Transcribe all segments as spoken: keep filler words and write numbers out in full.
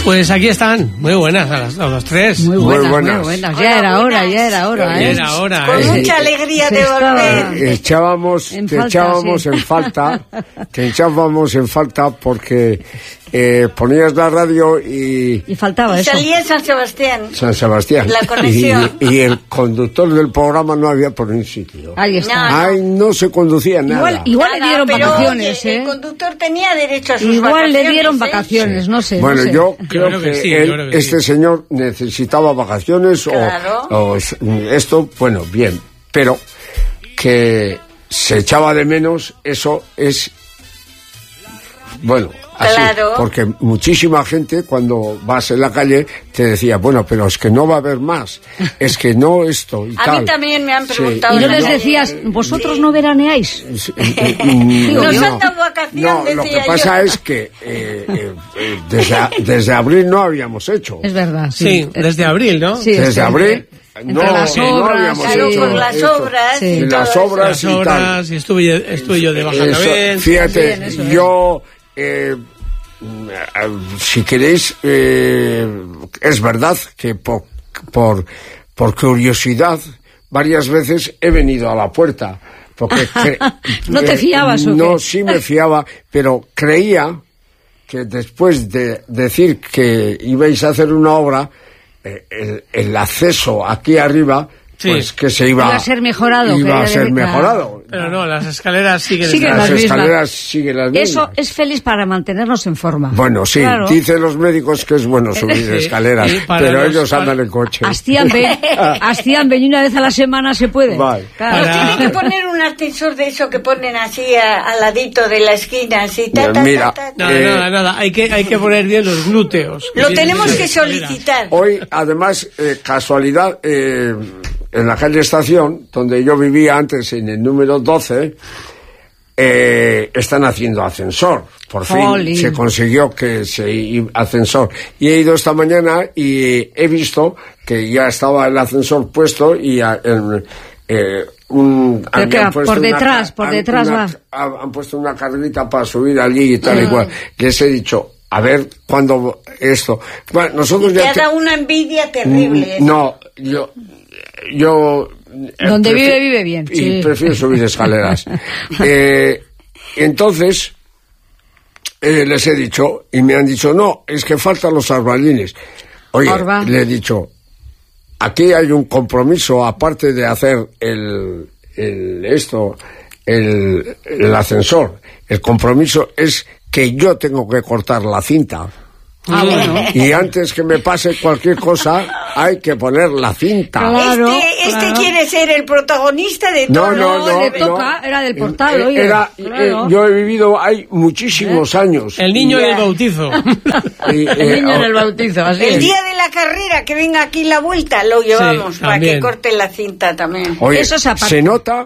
Pues aquí están, muy buenas a, las, a los tres. Muy buenas, muy buenas. Muy buenas. Ya era hora, ya era hora. Ya ¿eh? era hora. Con ¿eh? mucha alegría Se de estaba- volver. Eh, echábamos, En te falta, echábamos sí. en falta, te echábamos en falta porque eh, ponías la radio y Y faltaba Y eso. salía en San Sebastián. San Sebastián La conexión. y, y el conductor del programa no había por un sitio. Ahí está. No, Ay, no se conducía nada. Igual, igual le Nada, dieron pero, vacaciones, oye, ¿eh? El conductor tenía derecho a sus Igual vacaciones. le dieron ¿eh? vacaciones, no sé. Bueno, no sé. yo creo, creo que que, sí, yo él, creo que este sí. señor necesitaba vacaciones o- Claro. o, s- esto, bueno, bien, pero que se echaba de menos, eso es, bueno, así, Claro. porque muchísima gente cuando vas en la calle te decía, bueno, pero es que no va a haber más, es que no esto y A tal. mí también me han Sí, preguntado. Y no en la les calle. decías, vosotros no veraneáis. Sí, eh, eh, mm, Nos no. han dado vacación, No, lo que decía pasa yo. es que eh, eh, eh, desde, a- desde abril no habíamos hecho. Es verdad, sí. Sí, desde abril, ¿no? Sí, Desde es que- abril no, entre las no obras, habíamos Claro, hecho por las esto. obras Sí. y Y todo las eso. obras Las y horas, y estuve, yo- estuve yo de baja tal. Eso, también. fíjate, Bien, eso, yo, eh, si queréis, eh, es verdad que por, por, por curiosidad varias veces he venido a la puerta. Porque cre- ¿No te eh, fiabas o No, qué? sí me fiaba, pero creía que después de decir que ibais a hacer una obra, eh, el, el acceso aquí arriba, Sí. pues que se iba, Iba a ser mejorado, iba que a ser era- mejorado. Pero no, las escaleras siguen Siguen estando. Las las mismas. escaleras siguen las mismas. Eso es feliz para mantenernos en forma. Bueno, sí, Claro. dicen los médicos que es bueno subir Sí, escaleras, sí, para pero los- ellos para- andan en coche. Hacían ve, hacían ve, y una vez a la semana se puede. Vale. Claro. Nos Para- tiene que poner un ascensor de eso que ponen así a- al ladito de la esquina, así. Ta, ta, Mira, ta, ta, ta. Nada, Eh, nada, nada. Hay que, hay que poner bien los glúteos. Lo Sí, tenemos sí, que sí, escaleras. solicitar. Hoy, además, eh, casualidad, eh, en la calle Estación, donde yo vivía antes, en el número doce, eh, están haciendo ascensor. Por fin Jolín. se consiguió que se iba ascensor. Y he ido esta mañana y he visto que ya estaba el ascensor puesto y a- el, eh, un, Pero que habían va, puesto por una detrás, ca- por han- detrás una- va. han, han puesto una carrita para subir allí y tal y Ah. cual. Les he dicho, a ver cuándo esto. Bueno, nosotros Te ya ha te- dado una envidia terrible. Mm, No, yo, yo eh, Donde prefi- vive, vive bien, Y sí. prefiero subir escaleras. Eh, entonces eh, les he dicho y me han dicho no, es que faltan los arbalines. Oye, Orba. le he dicho aquí hay un compromiso aparte de hacer el, el esto, el, el ascensor. El compromiso es que yo tengo que cortar la cinta. Ah, bueno. Y antes que me pase cualquier cosa, hay que poner la cinta. Claro. este este claro. quiere ser el protagonista de No, todo. no, no. le no. toca, era del portal, Eh, oye. era- Claro. eh, yo he vivido ahí muchísimos años. El niño y Ya. el bautizo. Y, El eh, niño en oh, el bautizo, así El es. día de la carrera, que venga aquí la vuelta, lo llevamos para que también. corte la cinta también. Oye, Eso es aparte. se nota,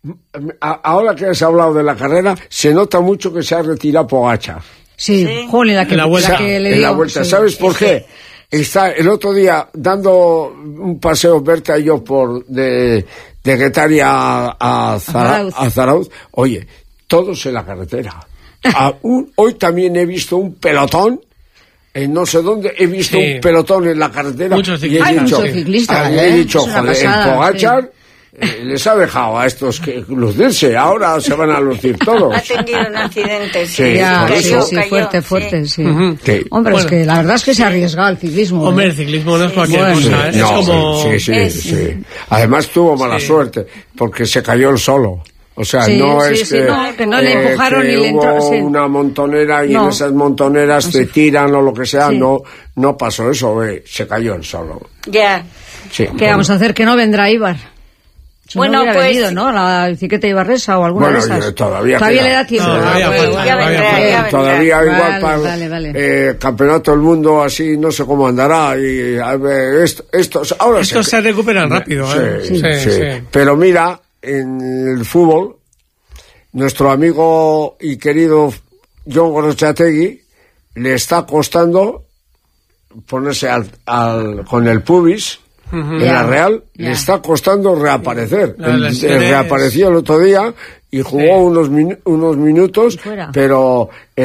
a- ahora que has hablado de la carrera, se nota mucho que se ha retirado Pogačar. Sí, Sí. jolín, la que, En la vuelta. la que le en la dio, vuelta. sí. ¿Sabes por qué? Está el otro día dando un paseo Berta y yo por de, de Guetaria a, a, Zara- Zarauz. a Zarauz. Oye, todos en la carretera. A un- hoy también he visto un pelotón. En no sé dónde he visto Sí. un pelotón en la carretera. Muchos y he ciclistas. Hay dicho, muchos ciclistas, ah, ¿eh? he dicho, Es una joder, pasada, en Pogačar eh, les ha dejado a estos que lucirse. Ahora se van a lucir todos. Ha tenido un accidente, sí. Sí, Ya, por sí, eso. sí, fuerte, fuerte, sí. Ujú. Sí. Hombre, Bueno. es que la verdad es que se arriesga el ciclismo. Hombre, ¿eh? el ciclismo no es cualquier Bueno. cosa. ¿eh? No, es como... sí, sí, es- sí. Además tuvo mala Sí. suerte porque se cayó él solo. O sea, Sí, no sí, es sí, que, no, que no le empujaron que ni le entró- hubo sí. una montonera y No. en esas montoneras No te sé. tiran o lo que sea. Sí. No, no pasó eso. eh, Se cayó él solo. Ya. Sí. ¿Qué vamos a hacer? Que no vendrá Ibar. Si Bueno, no hubiera pues- venido, ¿no? La bicicleta ibarresa o alguna Bueno, de esas. yo- todavía Todavía queda. le da tiempo. Todavía Ah, falta, bueno, ya todavía vendrá, falta. ya vendrá. Todavía Vale, igual para vale, vale. Eh, campeonato del mundo así no sé cómo andará y a ver, esto, estos ahora Estos se recuperan rápido, ¿eh? Sí, Sí, sí. sí. Pero mira, en el fútbol, nuestro amigo y querido John Gorrochategui le está costando ponerse al, al- con el pubis en Ya, la Real, ya. le está costando reaparecer. La El- lesiones. el reapareció el otro día y jugó Sí. unos, minu- unos minutos, Y fuera. pero el,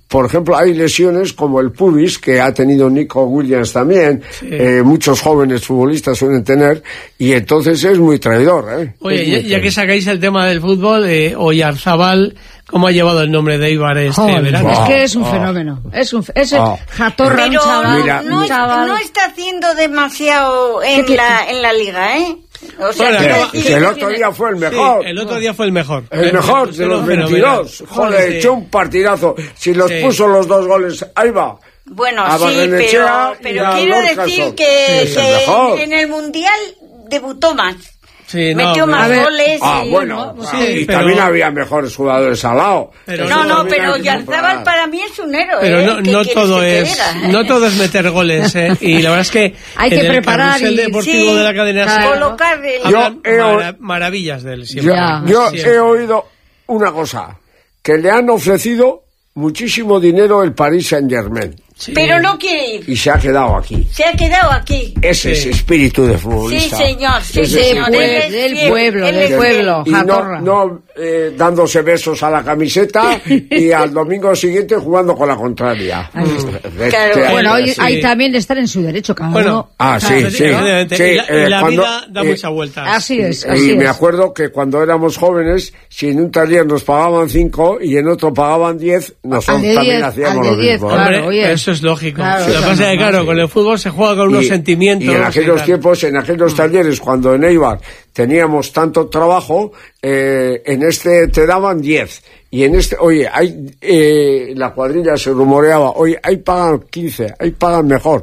por ejemplo, hay lesiones como el pubis, que ha tenido Nico Williams también, sí. eh, muchos jóvenes futbolistas suelen tener, y entonces es muy traidor. ¿eh? Oye, ya, ya que sacáis el tema del fútbol, eh, Oyarzábal, ¿cómo ha llevado el nombre de Eibar este oh, verano? Es que es un oh, fenómeno, es un es oh. Jatorra, pero un chaval, mira, no, un chaval. no está haciendo demasiado en la en la liga, ¿eh? O sea, bueno, que, que el otro día fue el mejor. Sí, el otro día fue el mejor. El, el mejor el, de los veintidós. Joder, echó un partidazo. Si los sí. puso los dos goles, ahí va. Bueno, sí, pero, pero quiero decir que, sí, que en el Mundial debutó más. Sí, metió no, más ver, goles. Ah, y, bueno, ¿no? sí, y pero, también había mejores jugadores al lado. Pero no, no, pero Oyarzábal para mí es un héroe. Pero ¿eh? no, no todo es, no todo es meter goles, ¿eh? Y la verdad es que hay que preparar el deportivo sí, de la cadena claro. colocar el... yo he mara, maravillas de él siempre. Yo, yo siempre. he oído una cosa, que le han ofrecido muchísimo dinero el Paris Saint-Germain. Sí. Pero no quiere ir. Y se ha quedado aquí. Se ha quedado aquí. Ese sí. es espíritu de futbolista. Sí, señor. Sí, Ese señor. Pue del pueblo, del del pueblo. Y no, no eh, dándose besos a la camiseta y al domingo siguiente jugando con la contraria. Claro. Este, bueno, hoy, sí. hay también estar en su derecho, cada bueno, uno. Ah, sí, sí. sí. Y la, eh, la cuando, vida da eh, muchas vueltas. Así es, así Y es. me acuerdo que cuando éramos jóvenes, si en un taller nos pagaban cinco y en otro pagaban diez, nosotros también diez, hacíamos lo diez, mismo. Claro, Hombre, oye. eso es lógico. Claro, lo que pasa es que, claro, con el fútbol se juega con unos y, sentimientos. Y en aquellos y tiempos, en aquellos talleres, cuando en Eibar teníamos tanto trabajo, eh, en este te daban diez. Y en este, oye, hay eh, la cuadrilla se rumoreaba, oye, ahí pagan quince, ahí pagan mejor.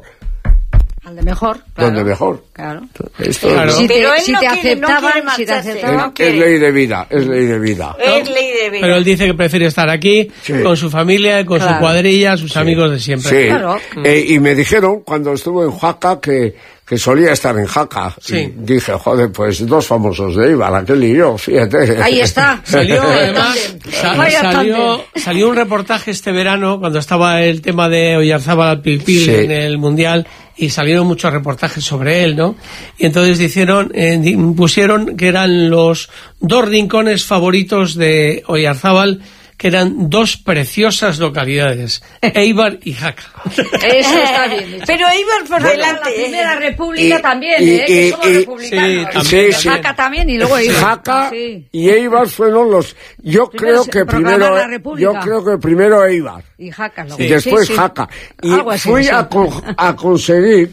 Al de mejor, claro. Donde mejor. Claro. Esto claro. Si te, pero él si no te quiere, aceptaban, no si te aceptaban. Es, es ley de vida, es ley de vida. Es ley de vida. Pero él dice que prefiere estar aquí, sí. con su familia, con claro. su cuadrilla, sus sí. amigos de siempre. Sí. Claro. Eh, y me dijeron, cuando estuve en Jaca, que, que solía estar en Jaca. Sí. Y dije, joder, pues dos famosos de Eibar, aquel y yo, fíjate. Ahí está. Salió, además, sa salió, salió un reportaje este verano, cuando estaba el tema de Oyarzábal al Pilpil sí. en el Mundial, y salieron muchos reportajes sobre él, ¿no? Y entonces dijeron, eh, pusieron que eran los dos rincones favoritos de Oyarzábal, que eran dos preciosas localidades, Eibar y Jaca. Eso está bien. Pero Eibar por bueno, delante. La primera república y, también, y, ¿eh? Y, que somos y, republicanos. Sí, también, sí, también. Jaca también y luego Eibar. Jaca sí. y Eibar fueron los... Yo primero creo que primero... Yo creo que primero Eibar. Y Jaca. Luego. Y después sí, sí. Jaca. Y así, fui sí. a, con, a conseguir...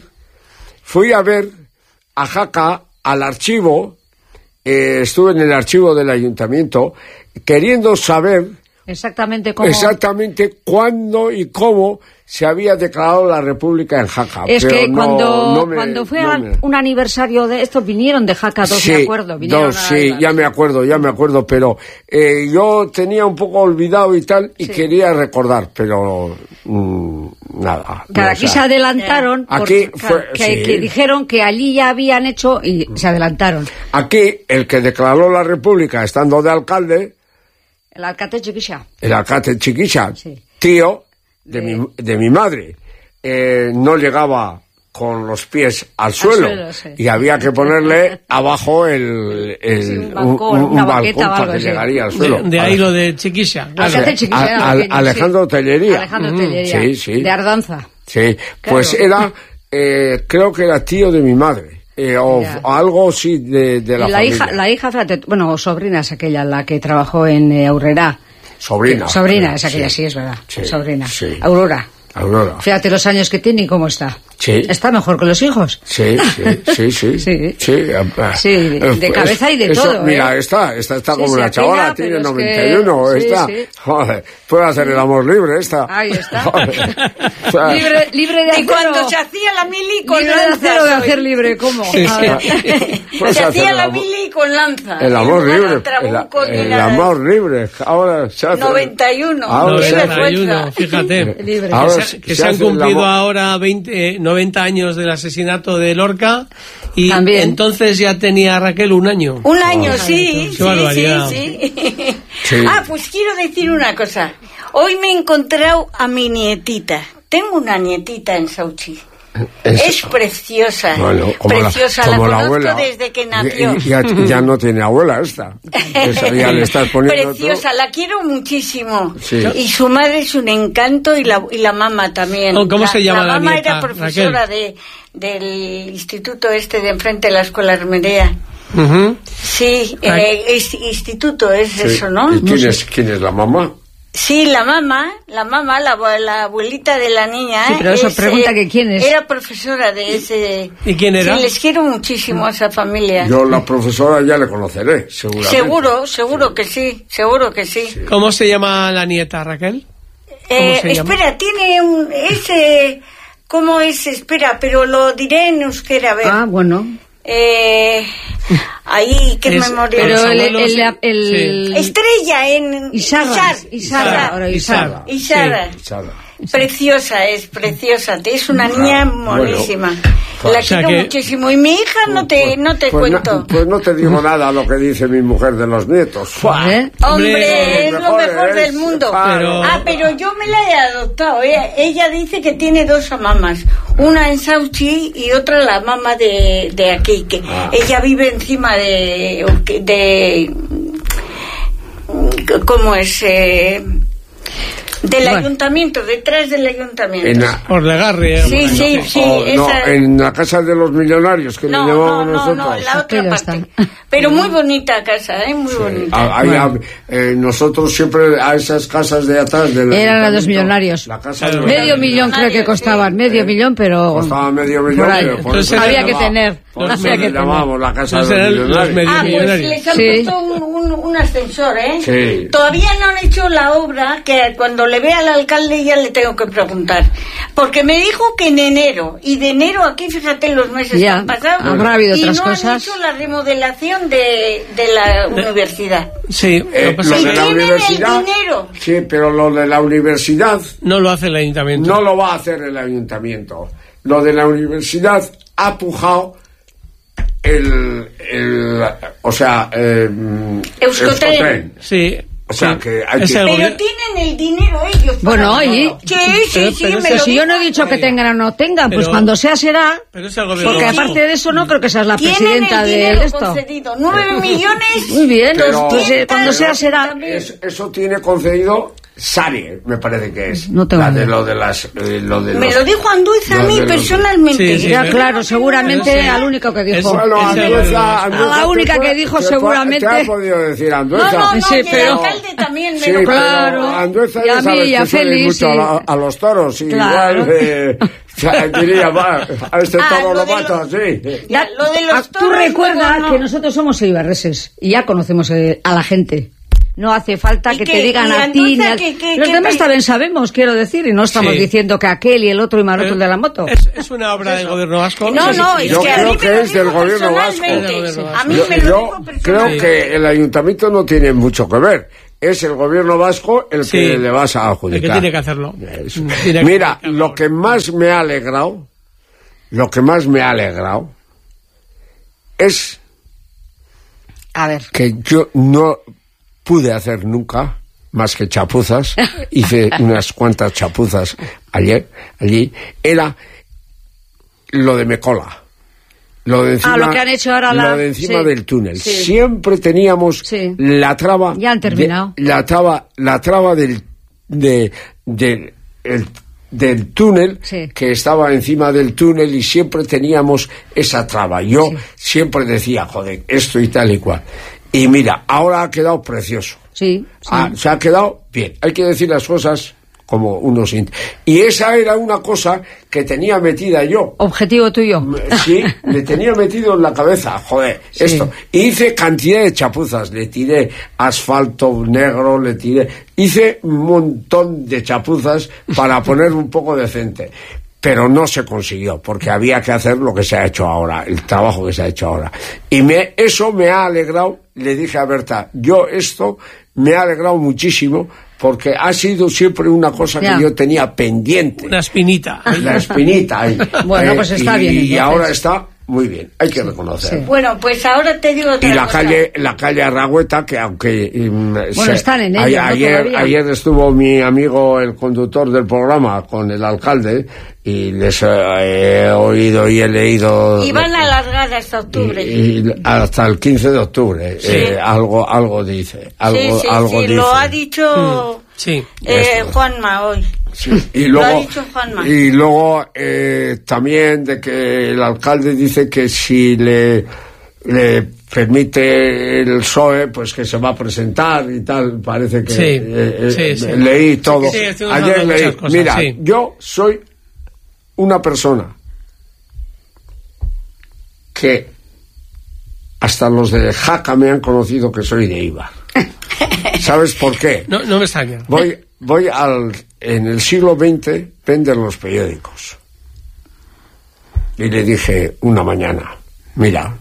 Fui a ver a Jaca, al archivo, eh, estuve en el archivo del ayuntamiento, queriendo saber exactamente cómo exactamente cuándo y cómo se había declarado la República en Jaca. Es pero que no, cuando, no me, cuando fue no me... un aniversario de esto, vinieron de Jaca dos, sí, me acuerdo. Dos, sí, a... ya me acuerdo, ya me acuerdo, pero eh, yo tenía un poco olvidado y tal, y sí. quería recordar, pero mmm, nada. Claro, no, aquí o sea, se adelantaron, aquí por, fue, que, sí. que dijeron que allí ya habían hecho y se adelantaron. Aquí, el que declaró la República estando de alcalde... El alcalde Chiquisha. El alcalde Chiquisha, sí. tío de, de... Mi, de mi madre. Eh, no llegaba con los pies al, al suelo, suelo sí. y había que ponerle abajo el, el sí, un balcón, un, un, un balcón para algo, que sí. llegaría al suelo. De, de ahí lo de Chiquisha. Claro. A, a, a, Alejandro sí. Tellería. Alejandro uh-huh. Tellería. Sí, sí. De Ardanza. Sí, claro. Pues era, eh, creo que era tío de mi madre. Eh, o, o algo sí de, de la, la familia. hija, la hija, bueno, sobrina es aquella, la que trabajó en eh, Aurrera. Sobrina. Sobrina, es aquella, sí, sí es verdad. Sí, sobrina. Sí. Aurora. Aurora. Fíjate los años que tiene y cómo está. Sí. Está mejor que los hijos. Sí, sí, sí, sí. sí. Sí, sí de, de cabeza y de eso, todo. Mira, ¿eh? esta, esta está sí, como sí, una aquella, chavala, tiene noventa y uno, que... esta. Sí, sí. Joder, puede hacer el amor libre, esta. Ahí está. Joder. O sea, libre, libre de hacerlo. Y cuando se hacía la mili con libre lanza. Libre de hacerlo, de hacer libre, ¿cómo? Sí, sí. Se hacía la mili con lanza. El amor libre. El, el amor libre. Ahora se hace... noventa y uno. Ahora noventa y uno, fíjate. Libre. Ahora que se, que se, se han cumplido ahora veinte, noventa años del asesinato de Lorca y también. Entonces ya tenía Raquel un año. Un año, oh, sí, sí, sí, sí, sí. Ah, pues quiero decir una cosa. Hoy me he encontrado a mi nietita. Tengo una nietita en Sauchi. Es, es preciosa, bueno, como preciosa, la, como la la conozco abuela. desde que nació. Ya, ya no tiene abuela esta. Esa ya le estás poniendo preciosa, todo. la quiero muchísimo. Sí. Y su madre es un encanto y la, y la mamá también. ¿Cómo la, se llama la, la mamá nieta, era profesora de, del instituto este de enfrente de la escuela Armería. Uh-huh. Sí, eh, es, instituto es sí. Eso, ¿no? ¿Y quién, no sé. es, quién es la mamá? Sí, la mamá, la mamá, la, la abuelita de la niña. Sí, pero eso es, pregunta que quién es. Era profesora de ese... ¿Y quién era? Sí, les quiero muchísimo a esa familia. Yo la profesora ya le conoceré, seguramente. Seguro, seguro sí. que sí, seguro que sí. sí. ¿Cómo se llama la nieta, Raquel? Eh, espera, llama? tiene un... ese... ¿Cómo es? Espera, pero lo diré en euskera, a ver. Ah, bueno. Eh... Ahí, qué es, memoria. Pero el, el, el, el... Sí. Estrella en Isarra. Isarra. Isarra. Isarra. Preciosa es, preciosa. Es una niña monísima. Bueno, la quiero o sea que... muchísimo. Y mi hija no te, pues, no te pues cuento. No, pues no te digo nada lo que dice mi mujer de los nietos. ¿Eh? Hombre, es lo mejor es, del mundo. Pero... Ah, pero yo me la he adoptado. Ella, ella dice que tiene dos mamás. Una en Sauchi y otra la mamá de, de aquí. Que ah. Ella vive encima de... de ¿cómo es? Eh, del bueno. ayuntamiento, detrás del ayuntamiento. La... Por Legarre. Sí, sí, sí. Oh, esa... No, en la casa de los millonarios, que no, le llamamos no, nosotros. No, no, la otra Pero parte. Está. Pero muy bonita casa, ¿eh? Muy sí. bonita. A, a, bueno. a, eh, nosotros siempre a esas casas de atrás... De Eran a los millonarios. La casa de medio millón creo que costaban, sí. medio eh, millón, pero... Costaba medio millón, pero por eso había que tener. Por eso le llamábamos la casa de los millonarios. Ah, pues les han sí. puesto un, un, un ascensor, ¿eh? Sí. Todavía no han hecho la obra, que cuando le vea al alcalde ya le tengo que preguntar. Porque me dijo que en enero, y de enero aquí, fíjate los meses ya, que han pasado, habrá habido y otras no cosas. han hecho la remodelación de, de la de, universidad. Sí, eh, lo lo y de la universidad. El dinero. Sí, pero lo de la universidad. No lo hace el ayuntamiento. No lo va a hacer el ayuntamiento. Lo de la universidad ha pujado el. el o sea, eh, Euskotren. Euskotren. Sí. O sea, sí. que hay es que... Pero tienen el dinero ellos. Bueno, y... Sí, sí, pero, sí, pero me pero lo si dijo. yo no he dicho que tengan o no tengan, pero, pues cuando sea será... Pero es el gobierno porque vasco. aparte de eso no creo que seas la Tienen presidenta el de esto. concedido, nueve millones. Muy bien, pero, pues, eh, cuando sea será... Es, eso tiene concedido Sari, me parece que es. No tengo la de lo de las... Eh, lo de me los, lo dijo Andueza a mí personalmente. Sí, sí, ya, pero, claro, seguramente pero, sí, al único que dijo. Es, bueno, es Andueza, a la única que dijo te, seguramente. Te ha podido decir Andueza. No, no, no, sí, y pero, el alcalde también me sí, lo claro. Andueza y ya a mí sabes y a que Félix mucho y... a, a los toros y claro. igual eh, diría, va, a este ah, toro lo, lo mato los, así. Ya, lo de los Tú toros, recuerda no, no. que nosotros somos eibarreses y ya conocemos eh, a la gente. No hace falta que qué, te digan a ti ni a... ¿qué, qué, los qué, demás qué? también sabemos, quiero decir, y no estamos sí. diciendo que aquel y el otro y Maroto el de la moto. Es, es una obra del gobierno vasco. No, no, es yo que creo a mí que me lo es del dijo gobierno vasco. personalmente. A mí yo, me lo yo dijo personalmente. creo que el ayuntamiento no tiene mucho que ver. Es el gobierno vasco el sí, que le vas a adjudicar. El que tiene que hacerlo. Tiene que Mira, hacerlo. Lo que más me ha alegrado, lo que más me ha alegrado es a ver. que yo no pude hacer nunca más que chapuzas, hice unas cuantas chapuzas ayer, allí, era lo de Mecola. Lo de encima, ah, lo que han hecho ahora la... lo de encima sí, del túnel. Sí. Siempre teníamos sí. la traba... Ya han terminado. De, la traba, la traba del, de, de, el, del túnel, sí. que estaba encima del túnel y siempre teníamos esa traba. Yo sí. siempre decía, joder, esto y tal y cual. Y mira, ahora ha quedado precioso. Sí, sí. Ah, se ha quedado bien. Hay que decir las cosas como uno siente. Y esa era una cosa que tenía metida yo. ¿Objetivo tuyo? Sí, le tenía metido en la cabeza, joder, sí. esto. Y hice cantidad de chapuzas. Le tiré asfalto negro, le tiré... Hice un montón de chapuzas para poner un poco decente. Pero no se consiguió, porque había que hacer lo que se ha hecho ahora, el trabajo que se ha hecho ahora. Y me, eso me ha alegrado, le dije a Berta, yo esto me ha alegrado muchísimo, porque ha sido siempre una cosa ya. que yo tenía pendiente. Una espinita. La espinita ahí. Bueno, eh, pues está y, bien. Y ahora está muy bien, hay que reconocer. Sí. Bueno, pues ahora te digo otra Y la cosa. calle, la calle Arragüeta, que aunque... Bueno, se, están en ello, a, ayer, ¿no, ayer estuvo mi amigo, el conductor del programa, con el alcalde, y les he oído y he leído... Y van a alargar hasta octubre. Y, y hasta el quince de octubre, sí. eh, algo, algo dice. Algo, sí, sí, algo sí, dice. lo ha dicho mm, sí. eh, Juanma hoy. Sí. Y luego, lo ha dicho Juanma. Y luego eh, también de que el alcalde dice que si le, le permite el P S O E, pues que se va a presentar y tal, parece que sí, eh, sí, eh, sí. leí todo. Sí, sí, ayer leí, cosas, mira, sí. yo soy una persona que hasta los de Jaca me han conocido que soy de Eibar. ¿Sabes por qué? No, no me extraña. Voy, voy al, en el siglo veinte venden los periódicos. Y le dije una mañana, mira,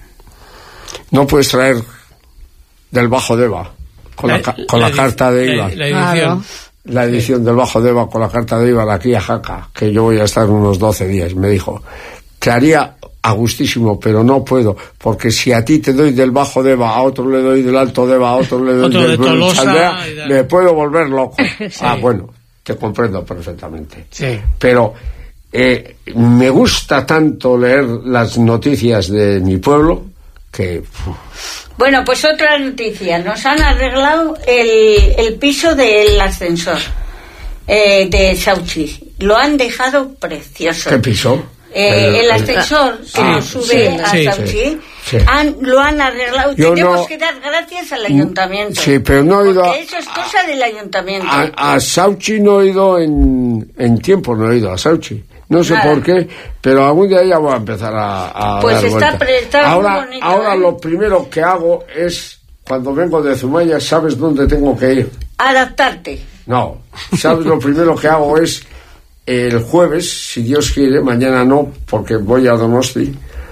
no puedes traer del Bajo Deva con la, la, con la, la carta de Eibar. La, la edición. La edición del Bajo Deva con la carta de Eibar aquí a Jaca, que yo voy a estar unos doce días. Me dijo, te haría a gustísimo, pero no puedo, porque si a ti te doy del Bajo Deva, a otro le doy del Alto Deva, a otro le doy otro del de Tolosa, Chaldea, me puedo volver loco. Sí. Ah, bueno, te comprendo perfectamente. Sí. Pero eh, me gusta tanto leer las noticias de mi pueblo que... Uf. Bueno, pues otra noticia. Nos han arreglado el, el piso del ascensor eh, de Sauchi. Lo han dejado precioso. ¿Qué piso? Eh, el, el ascensor que ah, nos sube sí, a sí, Sauchi, sí, sí. Han, lo han arreglado. Yo Tenemos no, que dar gracias al ayuntamiento. Sí, pero no he ido porque eso es cosa del ayuntamiento. A, a Sauchi no he ido en, en tiempo, no he ido a Sauchi. No sé Nada. por qué, pero algún día ya voy a empezar a, a pues dar está, vuelta. Pre, está ahora, muy bonito, ahora ¿eh? Lo primero que hago es, cuando vengo de Zumaya, ¿sabes dónde tengo que ir? Adaptarte. No, ¿sabes? Lo primero que hago es el jueves, si Dios quiere, mañana no, porque voy a Donosti.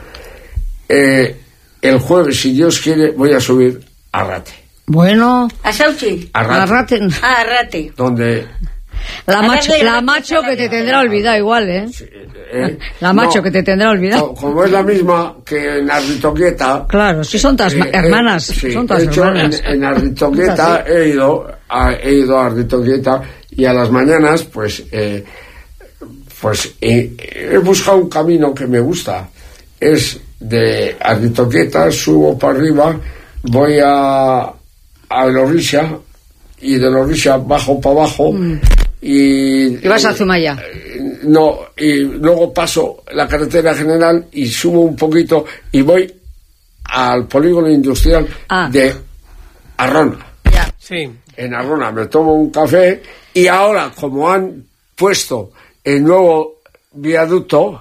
Eh, el jueves, si Dios quiere, voy a subir a Rate. Bueno. ¿A Sauchi? A Rate. A Rate. Ah, a Rate. Donde... La macho, la macho que te tendrá olvidada igual, ¿eh? Sí, eh la macho no, que te tendrá olvidada. Como es la misma que en Arritoquieta. Claro, sí son todas eh, hermanas. Eh, sí, son todas hecho, hermanas. En, en Arritoquieta he ido, a, he ido a Arritoquieta y a las mañanas, pues, eh, pues eh, he buscado un camino que me gusta. Es de Arritoquieta, subo para arriba, voy a, a Elorrixa y de Elorrixa bajo para abajo. Mm. Y, y vas a Zumaya. Eh, no, y luego paso la carretera general y subo un poquito y voy al polígono industrial ah. de Arrona. Ya. Sí. En Arrona me tomo un café y ahora, como han puesto el nuevo viaducto,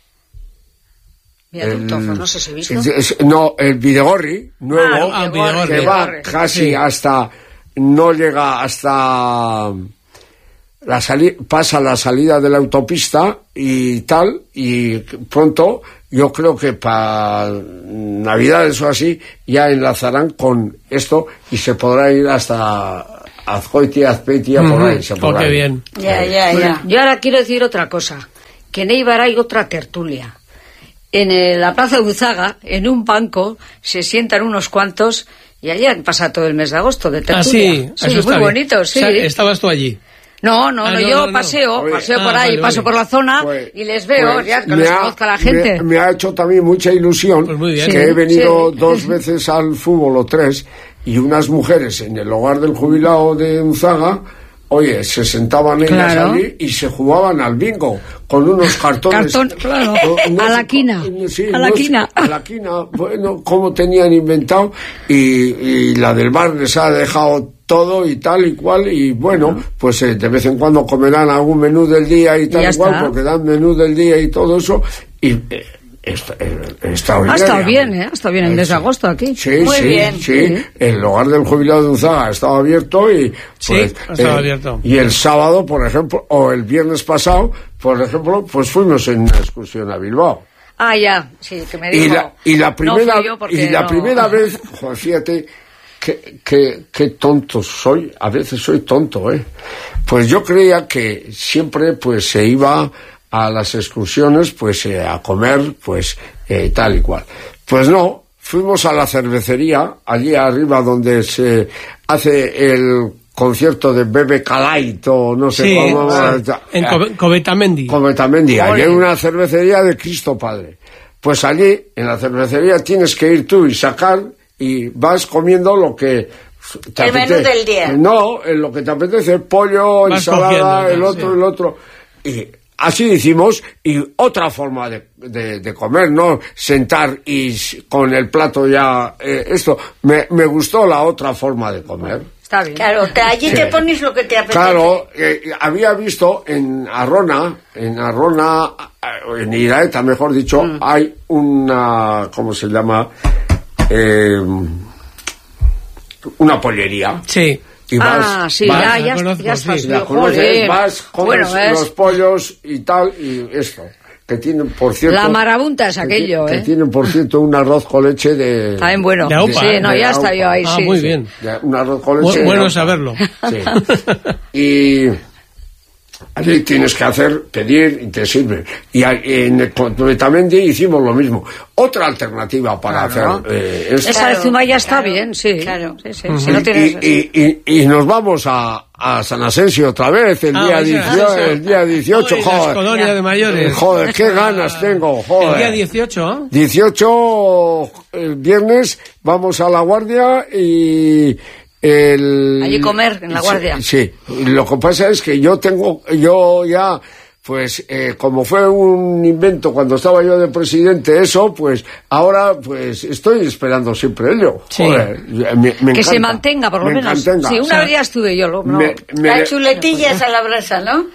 viaducto, el, no sé si he visto. Es, no, el Bidegorri nuevo, ah, Bidegorri, que va casi sí. hasta, no llega hasta la sali- pasa la salida de la autopista y tal, y pronto yo creo que para Navidades o así ya enlazarán con esto y se podrá ir hasta Azcoitia, Azpeitia, uh-huh. por ahí se podrá ir. Bien. Ya, ya, ya. Yo ahora quiero decir otra cosa, que en Eibar hay otra tertulia. En el, la Plaza de Uzaga, en un banco, se sientan unos cuantos y allí pasa todo el mes de agosto de tertulia. Ah, sí, sí, muy bien. bonito, sí. O sea, ¿estabas tú allí? No, no, ah, no, no, yo no, paseo, no. paseo ah, por ahí, vale, paso vale. por la zona pues, y les veo, pues, ya que les ha, conozca la gente. Me, me ha hecho también mucha ilusión pues muy bien. que sí, he venido sí. dos veces al fútbol o tres y unas mujeres en el hogar del jubilado de Unzaga, oye, se sentaban ellas claro. allí y se jugaban al bingo con unos cartones. Cartón, claro. No, a no la sé, quina. Sí, a la no quina. Sé, a la quina. Bueno, cómo tenían inventado y, y la del bar les ha dejado todo y tal y cual y bueno, pues eh, de vez en cuando comerán algún menú del día y tal y, y cual porque dan menú del día y todo eso y eh, está, eh, está ha estado bien, ¿eh? Ha estado bien el mes de agosto aquí. Sí, Muy sí, bien. sí, sí. El hogar del jubilado de Unzaga estaba abierto y sí, pues, estaba eh, abierto. Y el sábado, por ejemplo, o el viernes pasado, por ejemplo, pues fuimos en una excursión a Bilbao. Ah, ya, sí, que me dijo. Y la, y la primera, no y la no... primera vez, joder, fíjate, qué que, que tonto soy, a veces soy tonto, ¿eh? Pues yo creía que siempre, pues, se iba a las excursiones, pues, eh, a comer, pues, eh, tal y cual. Pues no, fuimos a la cervecería, allí arriba donde se hace el concierto de Bebe Calait o no sé sí, cómo. Sí. En Co- Covetamendi. Covetamendi, allí hay una cervecería de Cristo Padre. Pues allí, en la cervecería, tienes que ir tú y sacar y vas comiendo lo que te el apetece. menú del día. No, en lo que te apetece, pollo, vas ensalada, cogiendo, el ¿no? otro, sí. el otro. Y así hicimos, y otra forma de, de, de comer, no sentar y con el plato ya, eh, esto. Me, me gustó la otra forma de comer. Está bien. Claro, te, allí Sí. te pones lo que te apetece. Claro, eh, había visto en Arrona, en Arrona, en Iraeta, mejor dicho, mm. hay una, ¿cómo se llama? Eh, una pollería. Sí. Y vas, ah, sí, vas, ya, ya, conozco, ya sí. estás. la conoces, vas, comes bueno, los pollos y tal, y esto. Que tienen, por cierto... La marabunta es aquello, que, ¿eh? Que tienen, por cierto, un arroz con leche de... Está bien bueno. De aupa, sí, ¿eh? no, de ya está aupa. yo ahí, Ah, sí. muy bien. De, un arroz con leche Bu- bueno de saberlo. Sí. Y allí tienes que hacer, pedir y te sirven. Y en el Covetamendi hicimos lo mismo. Otra alternativa para Claro. hacer eh, esto. Esa de Zumaya está claro, bien, sí. claro. Sí, sí. Uh-huh. Si no tienes... y, y, y, y nos vamos a, a San Asensio otra vez el, Ah, día, vais a San dieciocho, Asensio. el día dieciocho. Hoy las Joder, colonias de mayores. joder, qué ganas tengo. Joder. El día dieciocho, ¿eh? dieciocho, el viernes, vamos a La Guardia y... El... Allí comer, en La Guardia. Sí, sí, lo que pasa es que yo tengo, yo ya, pues, eh, como fue un invento cuando estaba yo de presidente, eso, pues, ahora, pues, estoy esperando siempre ello. Sí. Joder, me, me que se encanta, mantenga, por lo me menos. mantenga. Sí, una O sea, vez ya estuve yo. Lo, no. me- me- Las chuletillas a la brasa, ¿no?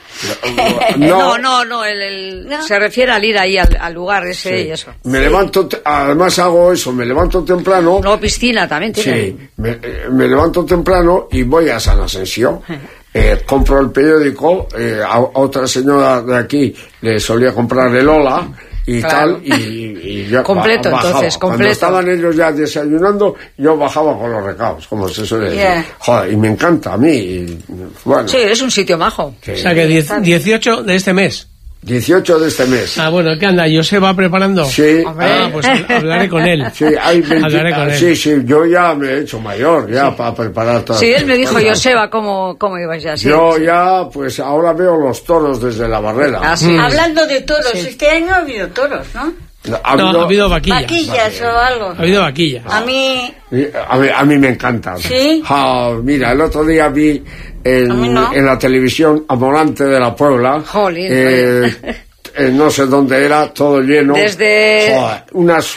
no, no, no, el, el- ¿No? se refiere al ir ahí al, al lugar ese Sí. y eso. Me levanto, te- además hago eso, me levanto temprano. No, piscina también tiene. Sí, me, eh, me levanto temprano y voy a San Asensio. Eh, compro el periódico, eh, a, a otra señora de aquí le solía comprar el Ola y Claro. tal, y, y yo Completo, ba- bajaba. entonces, Cuando completo. estaban ellos ya desayunando, yo bajaba con los recados, como se suele decir. Yeah. Joder, y me encanta a mí. Y, bueno, Sí, es un sitio majo. sí. O sea que diez- dieciocho de este mes. dieciocho de este mes. Ah, bueno, ¿qué anda? ¿Yo se va preparando? Sí. Ah, pues hab- hablaré con él. Sí, hay veinte Hablaré con él. sí, sí, yo ya me he hecho mayor, ya para preparar todo. Sí, él me dijo, Joseba, ¿cómo, cómo ibas ya? Sí, Yo sí. ya, pues ahora veo los toros desde la barrera. Ah, sí. Hablando de toros, este año ha habido toros, ¿no? Ha No, ha habido vaquillas. Vaquillas o algo. Ha habido vaquillas. A mí, A mí, a mí me encantan. ¿Sí? Ah, mira, el otro día vi en, A mí no. en la televisión a Morante de la Puebla. Jolín, eh, eh, no sé dónde era, todo lleno. Desde- Joder, unas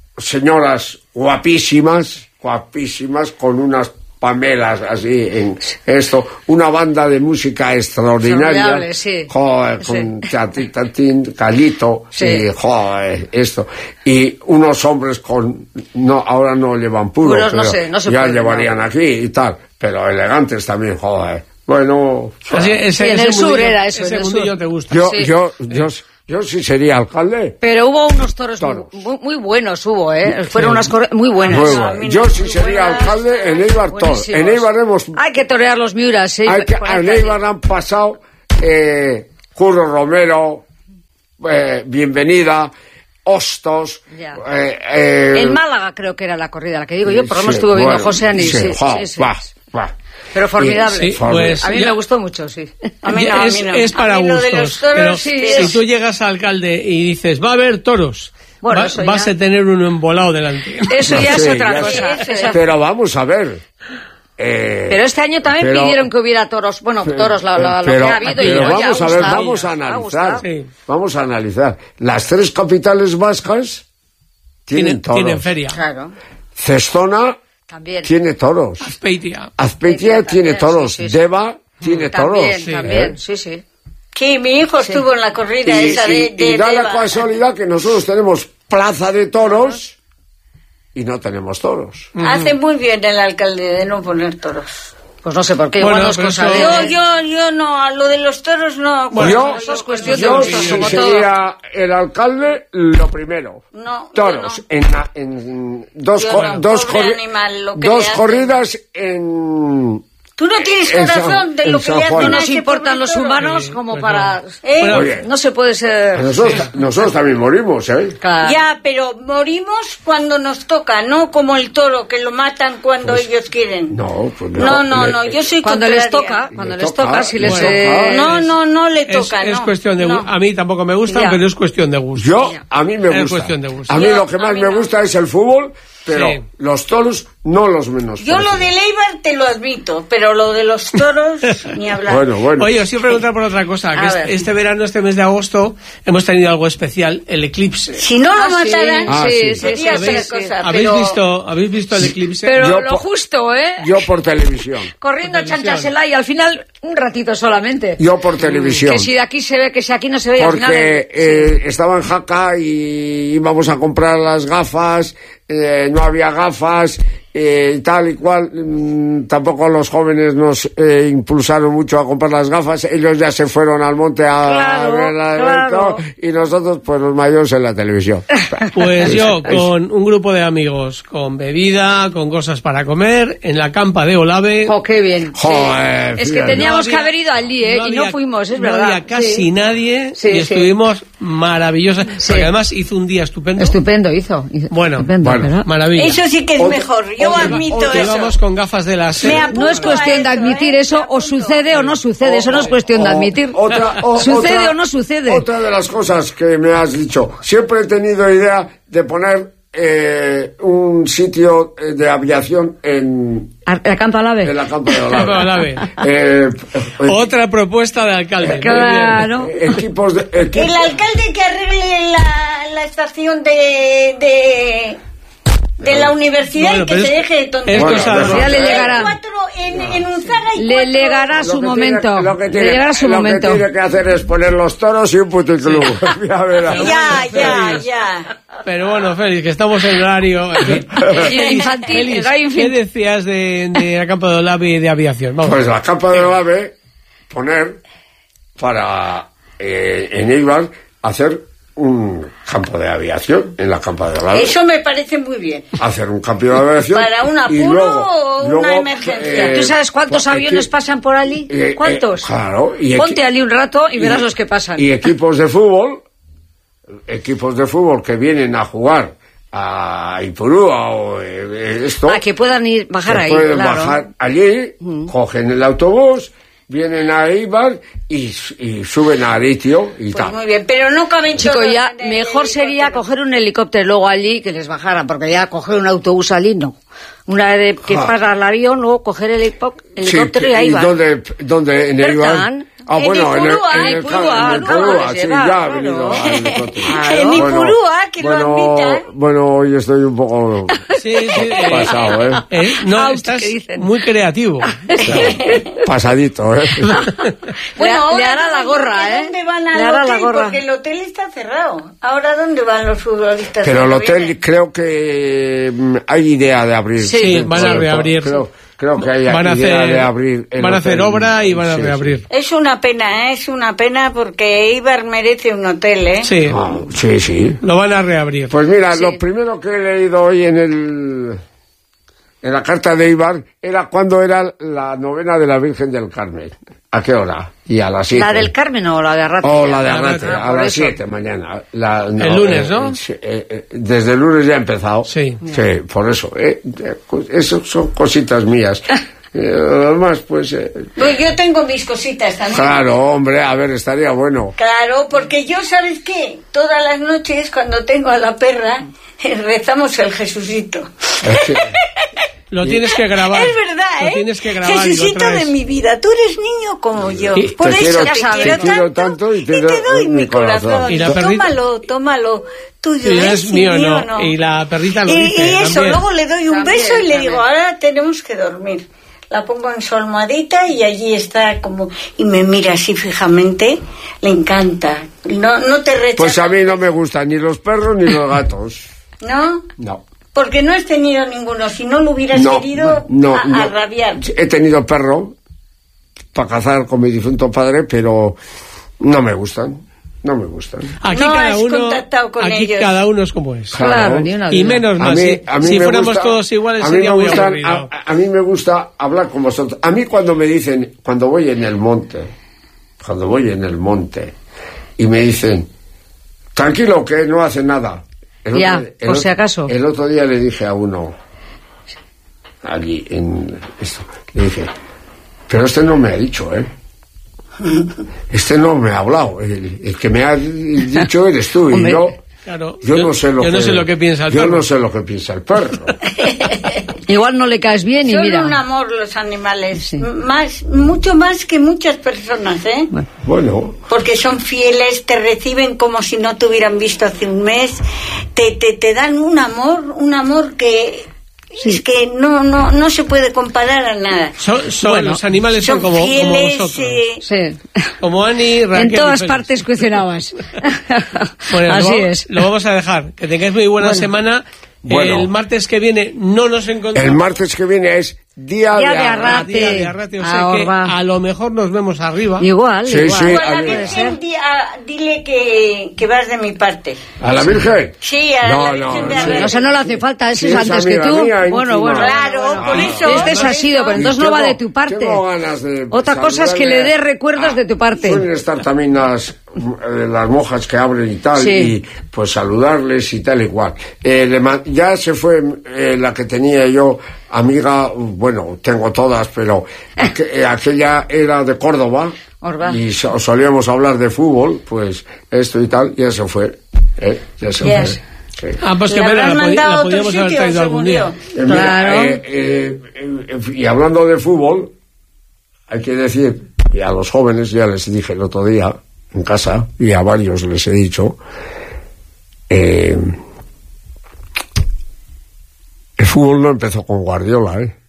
señoras guapísimas, guapísimas, con unas pamelas así en esto, una banda de música extraordinaria. Formidable, sí. Joder, Sí. con Chati- Tatín, Calito, Sí. y joder, esto. Y unos hombres con, no, ahora no llevan puro, Puros no pero sé, no se ya puede, llevarían no. aquí y tal, pero elegantes también, joder. Bueno, Así, ese, Sí, en ese el sur mundillo- era eso, Ese en el mundillo sur. te gusta. yo, sí. yo, yo, yo sí sería alcalde. Pero hubo unos toros, Toros. Muy, muy buenos, hubo, ¿eh? Fueron unas corre- muy buenas. Luego, a mí no, yo sí muy sería buenas. alcalde en Eibar Tor. Buenísimos. En Eibar hemos, Hay que torear los miuras, ¿eh? hay que, Ponerte en allí. Eibar han pasado eh, Curro Romero, eh, Bienvenida, Hostos. Ya. Eh, eh, En Málaga creo que era la corrida, la que digo yo, por lo menos sí, estuvo viendo bueno, José Anís. sí, Sí, jo, sí, sí. va, va. Pero formidable. Sí, pues, a mí ya- me gustó mucho, sí. A mí no, a es, mí no. es para A mí lo de gustos. los toros, pero sí, si es- tú llegas a alcalde y dices, va a haber toros, Bueno, va- eso vas ya- a tener uno embolado delante. Eso No ya sé, es otra ya cosa. sé. Eso- Pero vamos a ver. eh, Pero este año también pero- pidieron que hubiera toros. Bueno, toros, la- la- lo pero, que ha habido. y pero oye, vamos ha a ver, gustado, vamos a ha analizar. gustado. Sí. Vamos a analizar. Las tres capitales vascas tienen Tienen, toros. tienen feria. Claro, Cestona también. tiene toros. Azpeitia. Azpeitia tiene también, toros. sí, sí, sí. Deva tiene También, toros. sí, también, ¿eh? sí, sí. Sí, mi hijo estuvo en la corrida Y, esa y- de... de, y da de la Eva. casualidad que nosotros tenemos plaza de toros y no tenemos toros. Hace muy bien el alcalde de no poner toros. Pues no sé por qué, Bueno, igual no es pero cosa eso- de... Yo, yo, yo no, a lo de los toros no. Bueno, yo eso es cuestión de yo gustos, si como todo. sería el alcalde, lo primero. No, Toros. yo no. En, la- en dos, Yo co- no, dos, pobre corri- animal, lo que dos le hacen. corridas en Tú no tienes corazón de lo que le hacen. No nos importan los humanos sí, como pues para... ¿Eh? Bueno, Oye, no se puede ser... Nosotros, sí. nosotros también morimos, ¿eh? Claro. Ya, pero morimos cuando nos toca, no como el toro, que lo matan cuando pues, ellos quieren. No, pues no. No, no, no, yo soy cuando contraria. les toca, cuando le les toca, toca, si les... bueno, eh... No, no, no le toca, es, no. Es cuestión de... No. A mí tampoco me gustan, ya. pero es cuestión de gusto. Yo, a mí me gusta. Es cuestión de gusto. A mí yo, lo que más me no. gusta es el fútbol, pero sí. los toros no los menos. Yo lo de Eibar te lo admito, pero lo de los toros ni hablar. Bueno, bueno. Oye, os iba a preguntar por otra cosa, que este, este verano, este mes de agosto, hemos tenido algo especial, el eclipse. Si no lo ah, mataran, ah, sí, sí. sería ¿Habéis, otra cosa. ¿habéis, pero... visto, ¿Habéis visto el eclipse? Pero yo lo por, justo, ¿eh? Yo por televisión. Corriendo a chanchársela y al final un ratito solamente. Yo por televisión. Que si de aquí se ve, que si aquí no se ve, porque al final... eh, sí. estaba en Jaca y íbamos a comprar las gafas, eh, no había gafas, eh, tal y cual. Mm, tampoco los jóvenes nos eh, impulsaron mucho a comprar las gafas. Ellos ya se fueron al monte a, claro, a ver la claro. y nosotros, pues los mayores en la televisión. Pues yo, con un grupo de amigos, con bebida, con cosas para comer, en la campa de Olave. ¡Oh, qué bien! Joder, sí. Es que fíjate. teníamos no había, que haber ido allí, ¿eh? no y había, no fuimos, es no verdad. No había casi sí. nadie sí, y estuvimos sí. maravillosos. Sí. Porque además hizo un día estupendo. Estupendo hizo. hizo bueno, estupendo, bueno. maravilla. Eso sí que es Otra, mejor, yo otra, admito otra, eso. Vamos con gafas de la SER. No es cuestión de admitir ¿eh? eso, o sucede o no sucede, eso no es cuestión de admitir. Otra, o, ¿Sucede otra, o no sucede? Otra de las cosas que me has dicho, siempre he tenido idea de poner eh, un sitio de aviación en... ¿La campa Olave? En la campa de Olave. Olave. eh, eh, Otra propuesta de alcalde. Claro. eh, equipos de... Equipos. El alcalde que arregle la, la estación de... de... de la universidad bueno, y que se deje de tonterías. Bueno, bueno, ya le llegará. Cuatro, en, en Unzaga hay Le cuatro. llegará su momento. Tiene, lo que tiene, le llegará su lo momento. que tiene que hacer es poner los toros y un puticlub. Sí. ya verás. Ya, ya, ya. Pero bueno, Félix, que estamos en horario Félix, infantil, Félix, infantil. ¿qué decías de, de la campa de Olave y de aviación? Vamos. Pues la campa de Olave, poner para eh, en Eibar hacer un campo de aviación en la campa de Olave. Eso me parece muy bien. Hacer un campo de aviación. Para un apuro y luego, o una luego, emergencia. eh, ¿Tú sabes cuántos pues, aviones equi- pasan por allí? eh, ¿Cuántos? eh, claro. Y Ponte equi- allí un rato y verás y- los que pasan. Y equipos de fútbol, equipos de fútbol que vienen a jugar a Ipurúa o eh, esto. Ah, que puedan ir, bajar que ahí, pueden claro. bajar allí, Mm. cogen el autobús, vienen a Eibar y, y suben a Aritio y Pues tal. muy bien, pero no caben Chico, todos ya en el mejor sería helicóptero. coger un helicóptero luego allí que les bajaran, porque ya coger un autobús allí no. Una vez que Ah. para el avión, luego coger el helipo- Sí, helicóptero y ahí ¿y va. dónde, dónde en Eibar? Bertán. Ah, En bueno, en el, Ipurúa, en el, Ipurúa, en el claro, Ipurúa, que sí, se va, ya ha claro. venido al helicóptero. En Ipurúa, que lo bueno, admitan. bueno, hoy estoy un poco Sí, sí, eh, pasado, ¿eh? eh, no, Out, estás que dicen. muy creativo. Pasadito, ¿eh? Le- ahora le hará la digo, gorra, ¿que ¿eh? ¿Dónde van al Le hará hotel? la gorra. Porque el hotel está cerrado. Ahora, ¿dónde van los futbolistas? Pero el ¿Dónde hotel vienen? creo que mm, hay idea de abrir. Sí, van a reabrir. Creo, creo que hay Van a idea hacer, de abrir. el van a hacer hotel. obra y van a Sí, reabrir. Es una pena, ¿eh? Es una pena porque Eibar merece un hotel, ¿eh? Sí, Sí. Ah, sí, sí. lo van a reabrir. Pues mira, Sí. lo primero que he leído hoy en el en la carta de Eibar era cuando era la novena de la Virgen del Carmen. ¿A qué hora? Y a las siete. ¿La del Carmen o la de Arrate? O la de Ah, Arrate, ah, a por las eso. siete mañana. La- no, El lunes, eh, ¿no? eh, sí, eh, eh, desde el lunes ya ha empezado. Sí. Sí, por eso. Eh, eh, eso son cositas mías. Eh, además, pues... eh, Pues yo tengo mis cositas también. claro, hombre, a ver, estaría bueno. Claro, porque yo, ¿sabes qué? Todas las noches, cuando tengo a la perra, rezamos el Jesucito. Es que- Lo tienes que grabar. Es verdad, Lo ¿eh? tienes que grabar y lo Jesucito traes. de mi vida, tú eres niño como yo. Y- Por te eso quiero- te, te quiero, quiero tanto, tanto y te y te doy doy mi mi corazón. corazón. ¿Y la perrita? Tómalo, tómalo. Tuyo Sí, es, es mío, mío no. Y la perrita lo y, dice y eso, también. luego le doy un También, beso y le también. digo, ahora tenemos que dormir. La pongo en su almohadita y allí está como... Y me mira así fijamente, le encanta. No, no te rechaza. Pues a mí no me gustan ni los perros ni los gatos. ¿No? No. Porque no has tenido ninguno. Si no lo hubieras No, querido, no, a, no. a rabiar. He tenido perro para cazar con mi difunto padre, pero no me gustan. no me gustan. Aquí no cada has uno, contactado con aquí ellos. cada uno es como es. Claro, Claro. ni una Y duda. menos mal, A mí- si, a mí si me fuéramos gusta- todos iguales a mí sería me muy gustan- aburrido. a, a mí me gusta hablar con vosotros. A mí cuando me dicen, cuando voy en el monte, cuando voy en el monte, y me dicen, tranquilo, que no hace nada. El Ya, otro- el por otro- si acaso. El otro día le dije a uno, allí en esto, le dije, pero este no me ha dicho, ¿eh? Este no me ha hablado. El, el que me ha dicho eres tú. Hombre, y yo, claro, yo, yo- no sé lo yo que no sé lo que piensa el yo perro. no sé lo que piensa el perro. Igual no le caes bien y Son mira. un amor los animales, Sí. más, mucho más que muchas personas, ¿eh? Bueno. Bueno, Porque son fieles, te reciben como si no te hubieran visto hace un mes, te, te, te dan un amor, un amor que Sí. es que no, no, no se puede comparar a nada. Son, son- Bueno, los animales son, como, como fieles, vosotros. eh, Sí. Como Ani, Raquel En y todas Félix. partes cuestionabas. Bueno, Así lo, es. Lo vamos a dejar. Que tengáis muy buena Bueno. semana. Bueno. El martes que viene no nos encontramos. el martes que viene es Día, Día de de Arrate. Arrate. Día de Arrate, o sea Ahora que va. a lo mejor nos vemos arriba. Igual, Sí, igual. sí, Tú a la a ver. Virgen di- a- dile que, que vas de mi parte. ¿A la Virgen? Sí, a No, la no, Virgen de sí. Arrate. O sea, no le hace falta, ese Sí, es esa antes que amiga tú. mía, Bueno, íntima. bueno. Claro, por eso. Este es por así, pero eso. entonces Y no va tengo- de tu parte. tengo ganas de Otra cosa es que le saludarle dé recuerdos a- de tu parte. Suelen estar también las, eh, las monjas que abren y tal, Sí. y pues saludarles y tal igual. Eh, le ma- ya se fue eh, la que tenía yo, amiga, bueno, tengo todas, pero aqu- eh, aquella era de Córdoba. Orba. Y so- solíamos hablar de fútbol, pues esto y tal, ya se fue. ¿eh? Ya se Yes. fue. Sí. Ah, pues que Le pena, habrán la, podi- mandado la a otro podíamos haber sitio, traído se algún día. murió. Eh, mira, Claro. eh, eh, eh, y hablando de fútbol, hay que decir, y a los jóvenes ya les dije el otro día en casa, y a varios les he dicho, eh, el fútbol no empezó con Guardiola, ¿eh?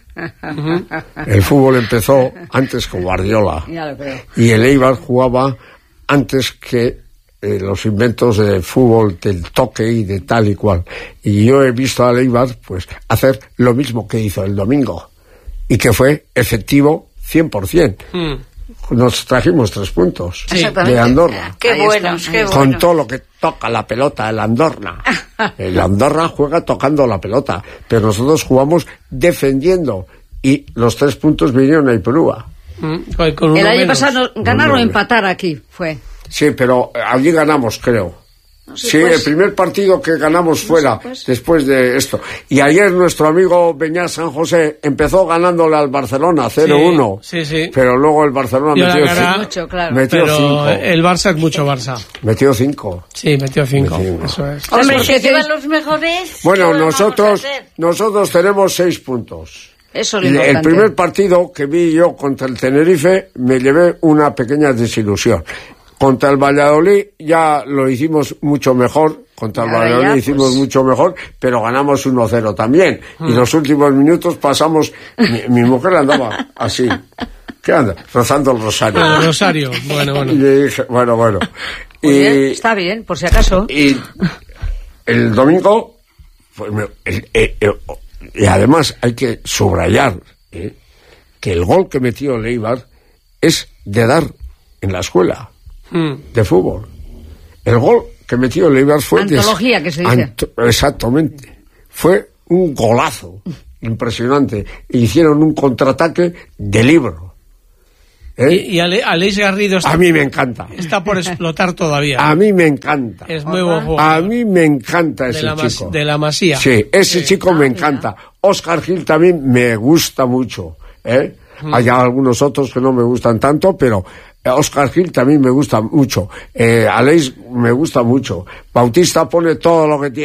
El fútbol empezó antes con Guardiola. Ya lo creo. Y el Eibar jugaba antes que eh, los inventos del fútbol, del toque y de tal y cual. Y yo he visto al Eibar pues hacer lo mismo que hizo el domingo y que fue efectivo cien por ciento. Mm. Nos trajimos tres puntos Sí. Exactamente. de Andorra. Qué Ahí está, buenos, ahí qué está. Con buenos. todo lo que toca la pelota, el Andorra. El Andorra juega tocando la pelota, pero nosotros jugamos defendiendo y los tres puntos vinieron a Ipurúa. Mm, con- con uno El año menos. pasado no- ganar o No, no, empatar aquí fue. Sí, pero allí ganamos, creo. sé, Sí, pues. el primer partido que ganamos fuera, sé, pues. después de esto. Y ayer nuestro amigo Beñat San José empezó ganándole al Barcelona cero uno. Sí, sí. Pero luego el Barcelona Dio la metió cara. cinco. Mucho, claro. Metió Pero cinco. el Barça es mucho Barça. Metió cinco. Sí, metió cinco. Metió cinco. Eso es. Hombre, Porque se te- llevan los mejores. Bueno, ¿qué vamos a nosotros, hacer? nosotros tenemos seis puntos. Eso es lo El, el importante. primer partido que vi yo contra el Tenerife me llevé una pequeña desilusión. Contra el Valladolid ya lo hicimos mucho mejor, contra el Y ahora Valladolid ya, hicimos pues. mucho mejor, pero ganamos uno cero también. Y los últimos minutos pasamos, mi, mi mujer andaba así, ¿qué anda? Rozando el rosario. Ah, Rosario. Bueno, Y bueno. le dije, bueno, bueno. Muy bien, Y, está bien, por si acaso. y el domingo, pues, me- el- el- el- y además hay que subrayar ¿eh? que el gol que metió el Eibar es de dar en la escuela Mm. de fútbol. El gol que metió el Eibar fue... de- Antología, que se dice. Anto- exactamente. Fue un golazo impresionante. E hicieron un contraataque de libro. ¿eh? Y, y Ale- Aleix Garrido está, A mí me encanta. está por explotar todavía. A mí me encanta. Es muy buen A jugador. mí me encanta de, ese la mas- chico. de la Masía. Sí, ese Sí. chico me encanta. Oscar Gil también me gusta mucho. ¿eh? Hay algunos otros que no me gustan tanto, pero Oscar Gil también me gusta mucho. Eh, Aleix me gusta mucho. Bautista pone todo lo que tiene.